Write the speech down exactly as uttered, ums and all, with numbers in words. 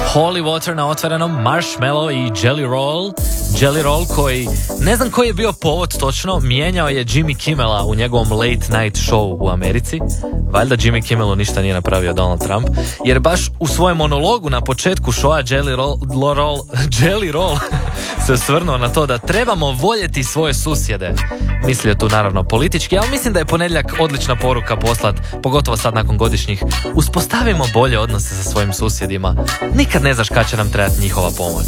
Holy Water na otvorenom, Marshmallow i Jelly Roll. Jelly Roll koji, ne znam koji je bio povod točno, mijenjao je Jimmy Kimmela u njegovom late night show u Americi. Valjda Jimmy Kimmelu ništa nije napravio Donald Trump, jer baš u svojem monologu na početku showa Jelly Roll, roll, Jelly Roll se osvrnuo na to da trebamo voljeti svoje susjede. Mislio tu naravno politički, ali mislim da je ponedjeljak odlična poruka poslat, pogotovo sad nakon godišnjih. Uspostavimo bolje odnose sa svojim susjedima. Nikad ne znaš kad će nam trebati njihova pomoć.